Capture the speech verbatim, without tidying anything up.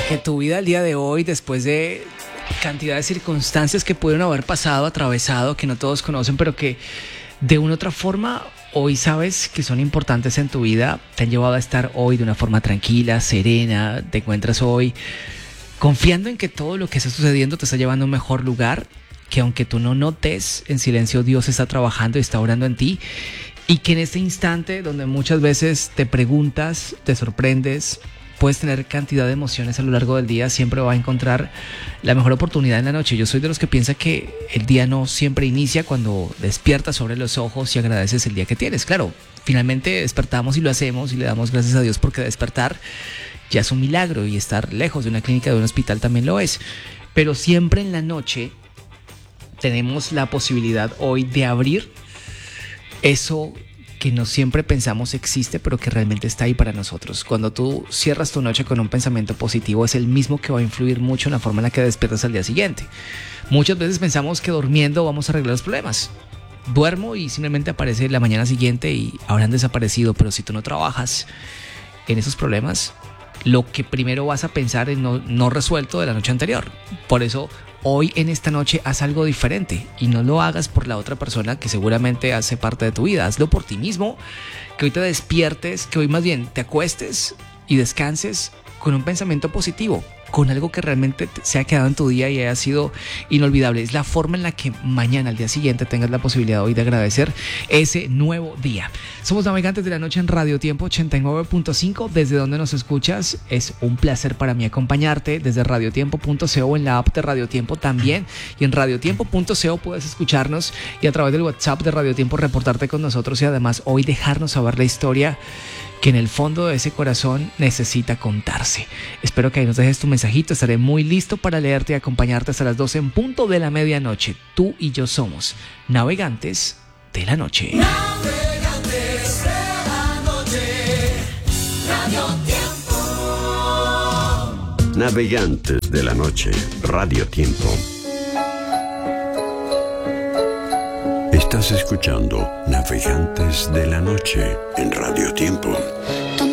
que tu vida al día de hoy, después de cantidad de circunstancias que pudieron haber pasado, atravesado, que no todos conocen, pero que de una u otra forma hoy sabes que son importantes en tu vida, te han llevado a estar hoy de una forma tranquila, serena, te encuentras hoy confiando en que todo lo que está sucediendo te está llevando a un mejor lugar, que aunque tú no notes, en silencio Dios está trabajando y está orando en ti, y que en este instante donde muchas veces te preguntas, te sorprendes, puedes tener cantidad de emociones a lo largo del día, siempre va a encontrar la mejor oportunidad en la noche. Yo soy de los que piensa que el día no siempre inicia cuando despiertas sobre los ojos y agradeces el día que tienes. Claro, finalmente despertamos y lo hacemos y le damos gracias a Dios porque despertar ya es un milagro y estar lejos de una clínica, de un hospital también lo es. Pero siempre en la noche tenemos la posibilidad hoy de abrir eso que no siempre pensamos existe, pero que realmente está ahí para nosotros. Cuando tú cierras tu noche con un pensamiento positivo, es el mismo que va a influir mucho en la forma en la que despiertas al día siguiente. Muchas veces pensamos que durmiendo vamos a arreglar los problemas. Duermo y simplemente aparece la mañana siguiente y habrán desaparecido, pero si tú no trabajas en esos problemas, lo que primero vas a pensar es no, no resuelto de la noche anterior. Por eso hoy en esta noche haz algo diferente y no lo hagas por la otra persona que seguramente hace parte de tu vida. Hazlo por ti mismo, que hoy te despiertes, que hoy más bien te acuestes y descanses con un pensamiento positivo, con algo que realmente se ha quedado en tu día y haya sido inolvidable. Es la forma en la que mañana, al día siguiente, tengas la posibilidad hoy de agradecer ese nuevo día. Somos Navegantes de la Noche en Radio Tiempo ochenta y nueve punto cinco. Desde donde nos escuchas, es un placer para mí acompañarte desde radiotiempo punto co, en la app de Radio Tiempo también, y en radiotiempo punto co puedes escucharnos y a través del WhatsApp de Radio Tiempo reportarte con nosotros y además hoy dejarnos saber la historia que en el fondo de ese corazón necesita contarse. Espero que ahí nos dejes tu mensajito, estaré muy listo para leerte y acompañarte hasta las doce en punto de la medianoche. Tú y yo somos Navegantes de la Noche. Navegantes de la Noche, Radio Tiempo. Navegantes de la Noche, Radio Tiempo. Estás escuchando Navegantes de la Noche en Radio Tiempo.